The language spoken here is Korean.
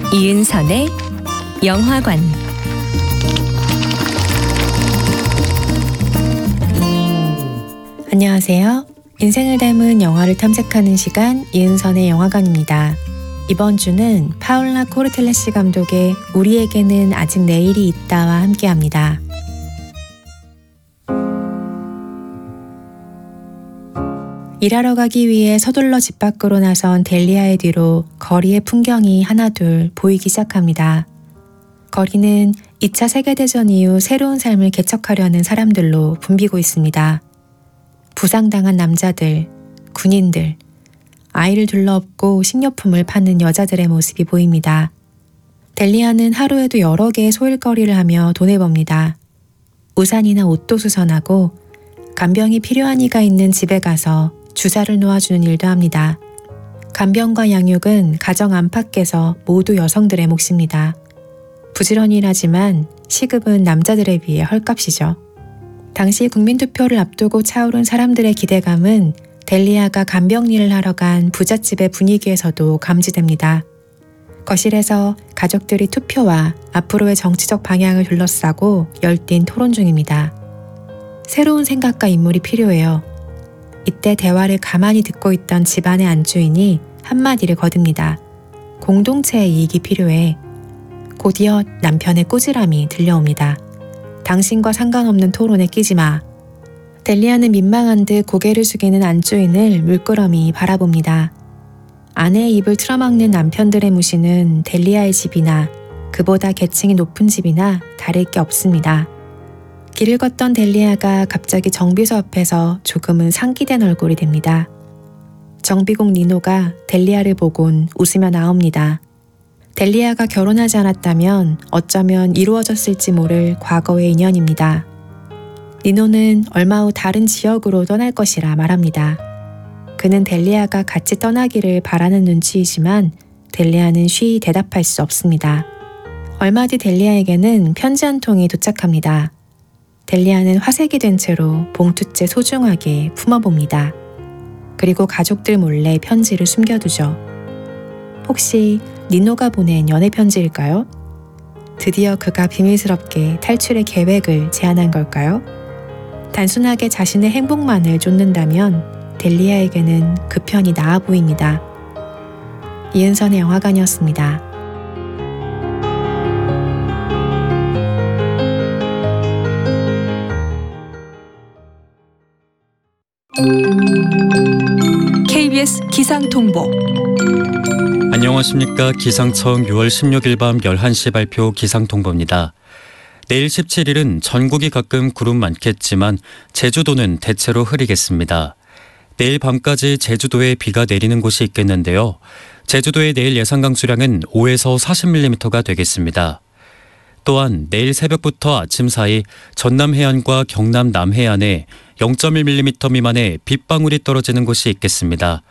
이은선의 영화관, 안녕하세요. 인생을 닮은 영화를 탐색하는 시간 이은선의 영화관입니다. 이번 주는 파울라 코르텔레시 감독의 우리에게는 아직 내일이 있다와 함께합니다. 일하러 가기 위해 서둘러 집 밖으로 나선 델리아의 뒤로 거리의 풍경이 하나둘 보이기 시작합니다. 거리는 2차 세계대전 이후 새로운 삶을 개척하려는 사람들로 붐비고 있습니다. 부상당한 남자들, 군인들, 아이를 둘러업고 식료품을 파는 여자들의 모습이 보입니다. 델리아는 하루에도 여러 개의 소일거리를 하며 돈을 법니다. 우산이나 옷도 수선하고 간병이 필요한 이가 있는 집에 가서 주사를 놓아주는 일도 합니다. 간병과 양육은 가정 안팎에서 모두 여성들의 몫입니다. 부지런히 일하지만 시급은 남자들에 비해 헐값이죠. 당시 국민투표를 앞두고 차오른 사람들의 기대감은 델리아가 간병 일을 하러 간 부잣집의 분위기에서도 감지됩니다. 거실에서 가족들이 투표와 앞으로의 정치적 방향을 둘러싸고 열띤 토론 중입니다. 새로운 생각과 인물이 필요해요. 이때 대화를 가만히 듣고 있던 집안의 안주인이 한마디를 거듭니다. 공동체의 이익이 필요해. 곧이어 남편의 꾸지람이 들려옵니다. 당신과 상관없는 토론에 끼지 마. 델리아는 민망한 듯 고개를 숙이는 안주인을 물끄러미 바라봅니다. 아내의 입을 틀어막는 남편들의 무시는 델리아의 집이나 그보다 계층이 높은 집이나 다를 게 없습니다. 길을 걷던 델리아가 갑자기 정비소 앞에서 조금은 상기된 얼굴이 됩니다. 정비공 니노가 델리아를 보곤 웃으며 나옵니다. 델리아가 결혼하지 않았다면 어쩌면 이루어졌을지 모를 과거의 인연입니다. 니노는 얼마 후 다른 지역으로 떠날 것이라 말합니다. 그는 델리아가 같이 떠나기를 바라는 눈치이지만 델리아는 쉬이 대답할 수 없습니다. 얼마 뒤 델리아에게는 편지 한 통이 도착합니다. 델리아는 화색이 된 채로 봉투째 소중하게 품어봅니다. 그리고 가족들 몰래 편지를 숨겨두죠. 혹시 니노가 보낸 연애 편지일까요? 드디어 그가 비밀스럽게 탈출의 계획을 제안한 걸까요? 단순하게 자신의 행복만을 쫓는다면 델리아에게는 그 편이 나아 보입니다. 이은선의 영화관이었습니다. KBS 기상통보. 안녕하십니까. 기상청 6월 16일 밤 11시 발표 기상통보입니다. 내일 17일은 전국이 가끔 구름 많겠지만 제주도는 대체로 흐리겠습니다. 내일 밤까지 제주도에 비가 내리는 곳이 있겠는데요. 제주도의 내일 예상 강수량은 5에서 40mm가 되겠습니다. 또한 내일 새벽부터 아침 사이 전남 해안과 경남 남해안에 0.1mm 미만의 빗방울이 떨어지는 곳이 있겠습니다.